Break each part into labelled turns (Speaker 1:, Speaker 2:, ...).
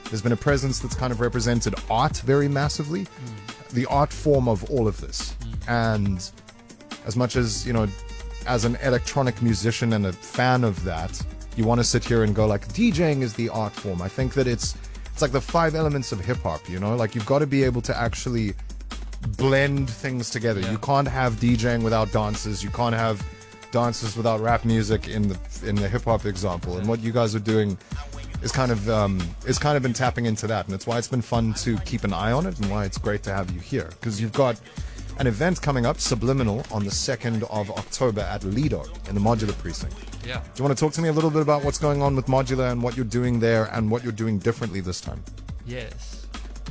Speaker 1: There's been a presence that's kind of represented art very massively, the art form of all of this. And as much as, you know, as an electronic musician and a fan of that, you want to sit here and go like, DJing is the art form. I think that it's like the 5 elements of hip-hop, you know? Like, you've got to be able to actually blend things together. You can't have DJing without dances. You can't have dances without rap music in the hip-hop example. And what you guys are doing is kind of been tapping into that, and it's why it's been fun to keep an eye on it, and why it's great to have you here, because you've got an event coming up, Subliminal, on the 2nd of October at Lido in the Modular Precinct.
Speaker 2: Yeah.
Speaker 1: Do you want to talk to me a little bit about what's going on with Modular and what you're doing there and what you're doing differently this time?
Speaker 2: Yes.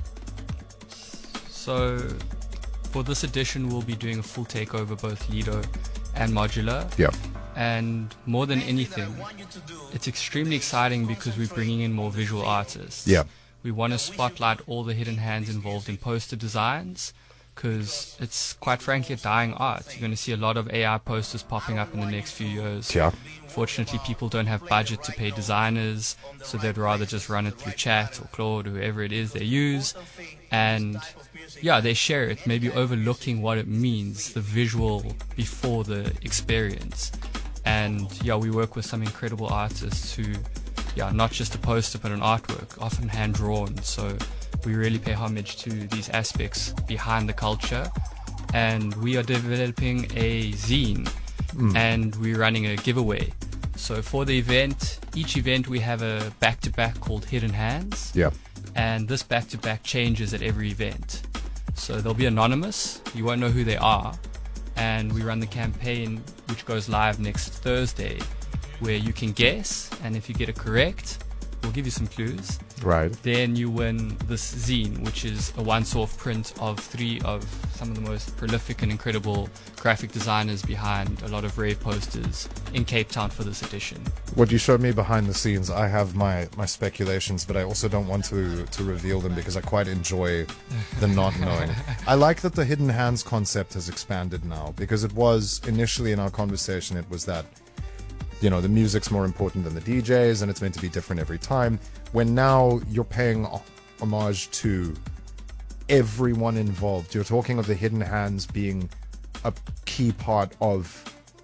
Speaker 2: So, for this edition, we'll be doing a full takeover, both Lido and Modular.
Speaker 1: Yeah.
Speaker 2: And more than anything, it's extremely exciting because we're bringing in more visual artists.
Speaker 1: Yeah.
Speaker 2: We want to spotlight all the hidden hands involved in poster designs, because it's quite frankly a dying art. You're going to see a lot of AI posters popping up in the next few years.
Speaker 1: Yeah.
Speaker 2: Fortunately, people don't have budget to pay designers, so they'd rather just run it through Chat or Claude or whoever it is they use. And yeah, they share it, maybe overlooking what it means, the visual before the experience. And yeah, we work with some incredible artists who, yeah, not just a poster but an artwork, often hand drawn. So we really pay homage to these aspects behind the culture. And we are developing a zine, and we're running a giveaway. So for the event, each event we have a back-to-back called Hidden Hands.
Speaker 1: Yeah.
Speaker 2: And this back-to-back changes at every event. So they'll be anonymous, you won't know who they are. And we run the campaign, which goes live next Thursday, where you can guess, and if you get it correct, we'll give you some clues.
Speaker 1: Right.
Speaker 2: Then you win this zine, which is a once-off print of 3 of some of the most prolific and incredible graphic designers behind a lot of rave posters in Cape Town for this edition.
Speaker 1: What you showed me behind the scenes, I have my speculations, but I also don't want to reveal them because I quite enjoy the not knowing. I like that the hidden hands concept has expanded now, because it was initially in our conversation, it was that, you know, the music's more important than the DJs and it's meant to be different every time. When now you're paying homage to everyone involved. You're talking of the hidden hands being a key part of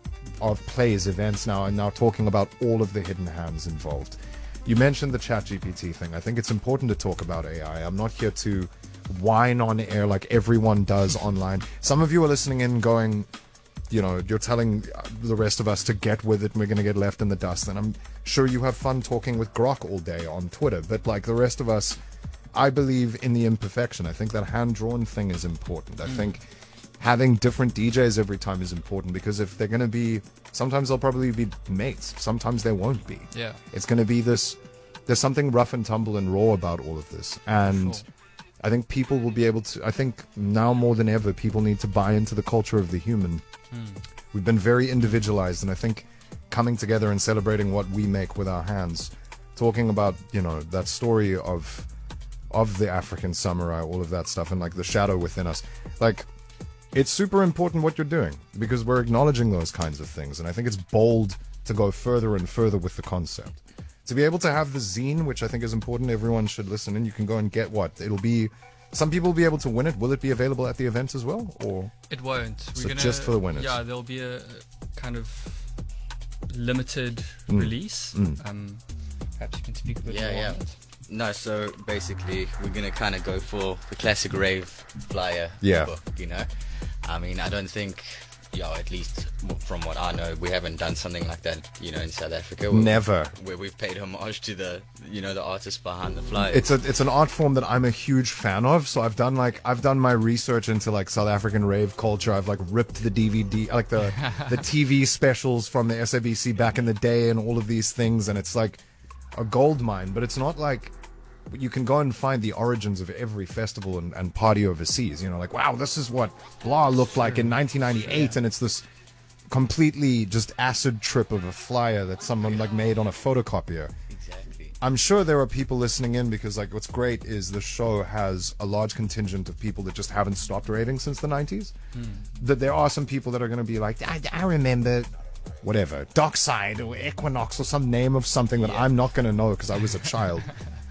Speaker 1: Play's events now, and now talking about all of the hidden hands involved. You mentioned the ChatGPT thing. I think it's important to talk about AI. I'm not here to whine on air like everyone does online. Some of you are listening in going, you know, you're telling the rest of us to get with it and we're going to get left in the dust. And I'm sure you have fun talking with Grok all day on Twitter. But like the rest of us, I believe in the imperfection. I think that hand-drawn thing is important. I think having different DJs every time is important, because if they're going to be, sometimes they'll probably be mates. Sometimes they won't be.
Speaker 2: Yeah.
Speaker 1: It's going to be this, there's something rough and tumble and raw about all of this. And
Speaker 2: Sure.
Speaker 1: I think people will be able to, I think now more than ever, people need to buy into the culture of the human. We've been very individualized, and I think coming together and celebrating what we make with our hands, talking about, you know, that story of the African samurai, all of that stuff, and like the shadow within us, like, it's super important what you're doing, because we're acknowledging those kinds of things, and I think it's bold to go further and further with the concept. To be able to have the zine, which I think is important, everyone should listen in. You can go and get what? It'll be, some people will be able to win it. Will it be available at the event as well, or
Speaker 2: It won't.
Speaker 1: So just for the winners?
Speaker 2: Yeah, there'll be a kind of limited release. Perhaps you can speak a bit more on it.
Speaker 3: No, so basically we're gonna kind of go for the classic rave flyer book, you know. I mean, I don't think, at least from what I know, we haven't done something like that, you know, in South Africa.
Speaker 1: Never.
Speaker 3: Where we've paid homage to the, the artists behind the flyer.
Speaker 1: It's an art form that I'm a huge fan of. So I've done my research into like South African rave culture. I've like ripped the DVD, like the TV specials from the SABC back in the day, and all of these things, and it's like a gold mine. But it's not like you can go and find the origins of every festival and party overseas. You know, like, wow, this is what blah looked like in 1998, and it's this completely just acid trip of a flyer that someone like made on a photocopier.
Speaker 3: Exactly.
Speaker 1: I'm sure there are people listening in, because like what's great is the show has a large contingent of people that just haven't stopped raving since the 90s. That there are some people that are going to be like, I remember whatever, Dockside or Equinox or some name of something that I'm not going to know because I was a child.